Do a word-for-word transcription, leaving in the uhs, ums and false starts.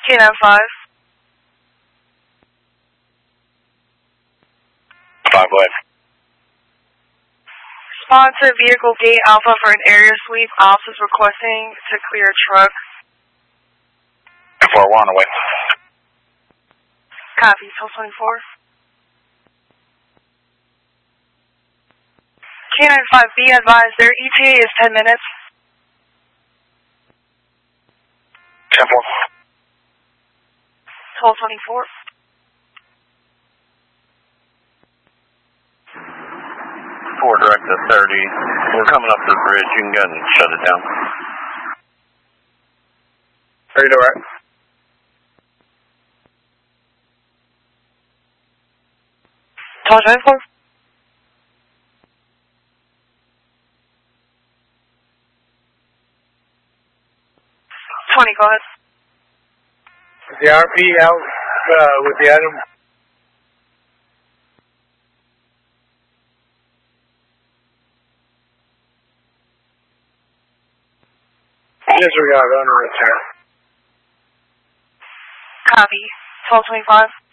K nine five. Five way. Respond to vehicle gate Alpha for an area sweep. Officers requesting to clear a truck. four one away. Copy, twelve twenty-four. K nine five, be advised, their E T A is ten minutes. ten four. twelve twenty-four. four direct to thirty. We're coming up the bridge. You can go ahead and shut it down. thirty direct. twelve twenty-four. twenty, go ahead. Is the R P out uh, with the item? Disregard, under return. Copy, twelve twenty-five.